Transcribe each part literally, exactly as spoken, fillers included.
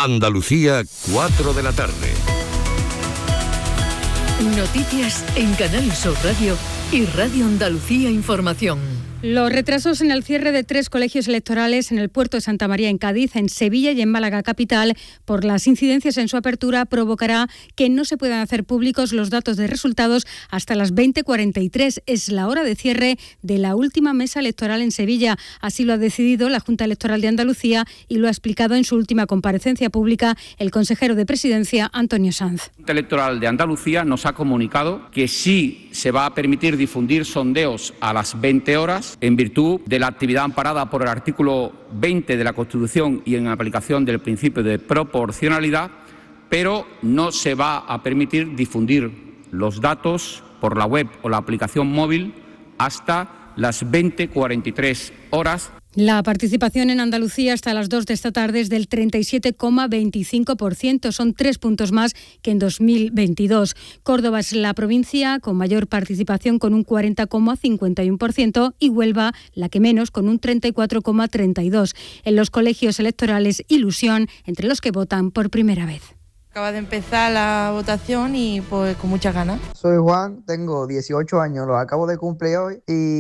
Andalucía, cuatro de la tarde. Noticias en Canal Sur Radio y Radio Andalucía Información. Los retrasos en el cierre de tres colegios electorales en el puerto de Santa María en Cádiz, en Sevilla y en Málaga capital por las incidencias en su apertura provocará que no se puedan hacer públicos los datos de resultados hasta las veinte cuarenta y tres. Es la hora de cierre de la última mesa electoral en Sevilla. Así lo ha decidido la Junta Electoral de Andalucía y lo ha explicado en su última comparecencia pública el consejero de Presidencia, Antonio Sanz. La Junta Electoral de Andalucía nos ha comunicado que sí se va a permitir difundir sondeos a las veinte horas en virtud de la actividad amparada por el artículo veinte de la Constitución y en aplicación del principio de proporcionalidad, pero no se va a permitir difundir los datos por la web o la aplicación móvil hasta las veinte cuarenta y tres horas. La participación en Andalucía hasta las dos de esta tarde es del treinta y siete coma veinticinco por ciento, son tres puntos más que en dos mil veintidós. Córdoba es la provincia con mayor participación con un cuarenta coma cincuenta y uno por ciento y Huelva la que menos con un treinta y cuatro coma treinta y dos por ciento. En los colegios electorales, ilusión entre los que votan por primera vez. Acaba de empezar la votación y pues con muchas ganas. Soy Juan, tengo dieciocho años, los acabo de cumplir hoy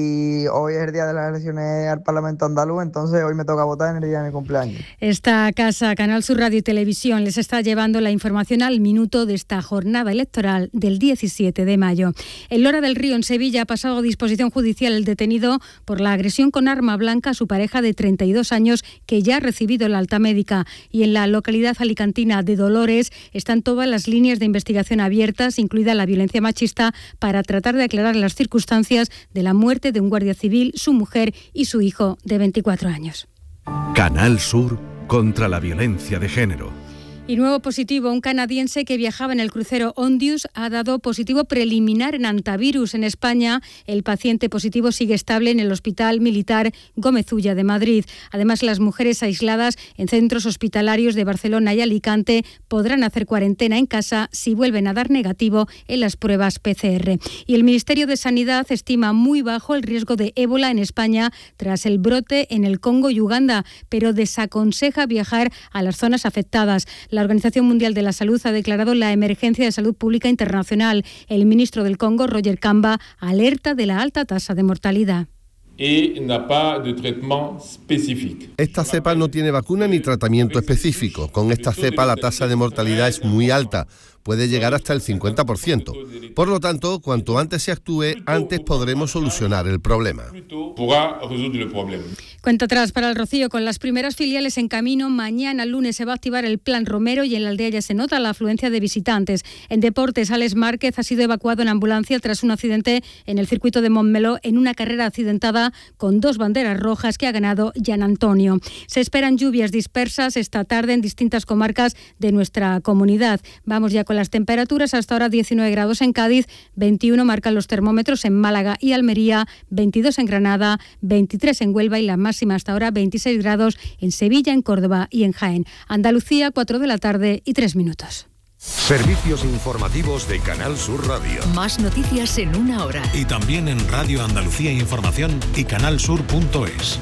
y hoy es el día de las elecciones al Parlamento andaluz, entonces hoy me toca votar en el día de mi cumpleaños. Esta casa, Canal Sur Radio y Televisión, les está llevando la información al minuto de esta jornada electoral del diecisiete de mayo. En Lora del Río, en Sevilla, ha pasado a disposición judicial el detenido por la agresión con arma blanca a su pareja de treinta y dos años, que ya ha recibido la alta médica. Y en la localidad alicantina de Dolores, están todas las líneas de investigación abiertas, incluida la violencia machista, para tratar de aclarar las circunstancias de la muerte de un guardia civil, su mujer y su hijo de veinticuatro años. Canal Sur contra la violencia de género. Y nuevo positivo, un canadiense que viajaba en el crucero Ondius ha dado positivo preliminar en antivirus en España. El paciente positivo sigue estable en el Hospital Militar Gómez Ulla de Madrid. Además, las mujeres aisladas en centros hospitalarios de Barcelona y Alicante podrán hacer cuarentena en casa si vuelven a dar negativo en las pruebas P C R. Y el Ministerio de Sanidad estima muy bajo el riesgo de ébola en España tras el brote en el Congo y Uganda, pero desaconseja viajar a las zonas afectadas. La Organización Mundial de la Salud ha declarado la emergencia de salud pública internacional. El ministro del Congo, Roger Kamba, alerta de la alta tasa de mortalidad. Esta cepa no tiene vacuna ni tratamiento específico. Con esta cepa la tasa de mortalidad es muy alta, puede llegar hasta el cincuenta por ciento. Por lo tanto, cuanto antes se actúe, antes podremos solucionar el problema. Cuenta atrás para el Rocío, con las primeras filiales en camino. Mañana lunes se va a activar el Plan Romero y en la aldea ya se nota la afluencia de visitantes. En deportes, Alex Márquez ha sido evacuado en ambulancia tras un accidente en el circuito de Montmeló en una carrera accidentada con dos banderas rojas que ha ganado Gian Antonio. Se esperan lluvias dispersas esta tarde en distintas comarcas de nuestra comunidad. Vamos ya con las temperaturas. Hasta ahora diecinueve grados en Cádiz, veintiuno marcan los termómetros en Málaga y Almería, veintidós en Granada, veintitrés en Huelva y la máxima hasta ahora veintiséis grados en Sevilla, en Córdoba y en Jaén. Andalucía, cuatro de la tarde y tres minutos. Servicios informativos de Canal Sur Radio. Más noticias en una hora. Y también en Radio Andalucía Información y canalsur punto es.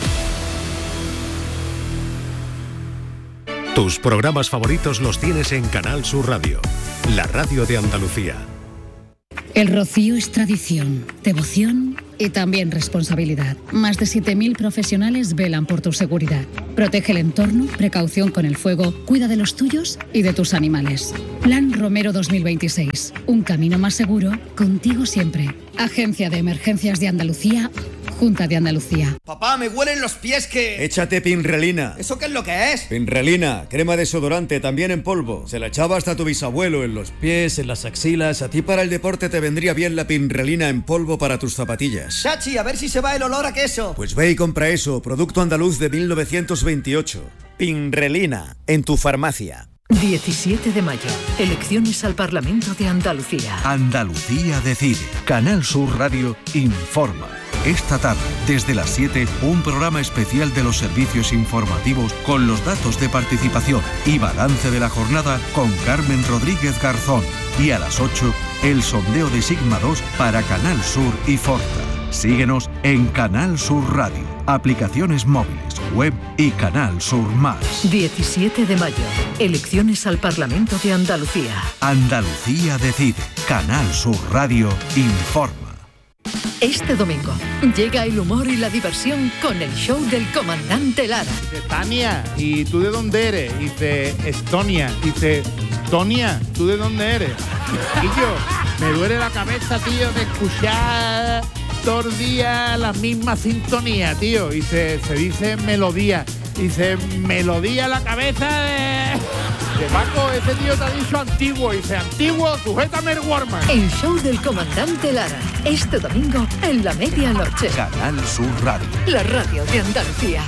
Tus programas favoritos los tienes en Canal Sur Radio, la radio de Andalucía. El Rocío es tradición, devoción y también responsabilidad. Más de siete mil profesionales velan por tu seguridad. Protege el entorno, precaución con el fuego, cuida de los tuyos y de tus animales. Plan Romero dos mil veintiséis. Un camino más seguro, contigo siempre. Agencia de Emergencias de Andalucía, Junta de Andalucía. Papá, me huelen los pies que... Échate Pinrelina. ¿Eso qué es lo que es? Pinrelina, crema desodorante, también en polvo. Se la echaba hasta tu bisabuelo en los pies, en las axilas. A ti para el deporte te vendría bien la Pinrelina en polvo para tus zapatillas. Chachi, a ver si se va el olor a queso. Pues ve y compra eso, producto andaluz de mil novecientos veintiocho. Pinrelina, en tu farmacia. diecisiete de mayo, elecciones al Parlamento de Andalucía. Andalucía decide. Canal Sur Radio informa. Esta tarde, desde las siete, un programa especial de los servicios informativos con los datos de participación y balance de la jornada con Carmen Rodríguez Garzón. Y a las ocho, el sondeo de Sigma dos para Canal Sur y Forta. Síguenos en Canal Sur Radio, aplicaciones móviles, web y Canal Sur Más. diecisiete de mayo. Elecciones al Parlamento de Andalucía. Andalucía decide. Canal Sur Radio informa. Este domingo llega el humor y la diversión con el show del comandante Lara. Dice, Tania, ¿y tú de dónde eres? Dice, Estonia. Dice, Tonia, ¿tú de dónde eres? Y yo, me duele la cabeza, tío, de escuchar todo el día la misma sintonía, tío. Y se, se dice melodía. Dice, melodía en la cabeza de... de Paco, ese tío te ha dicho antiguo. Dice, antiguo, sujétame el Warman. El show del comandante Lara. Este domingo en la medianoche. Canal Sur Radio. La radio de Andalucía.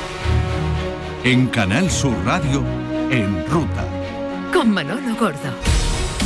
En Canal Sur Radio, En Ruta. Con Manolo Gordo.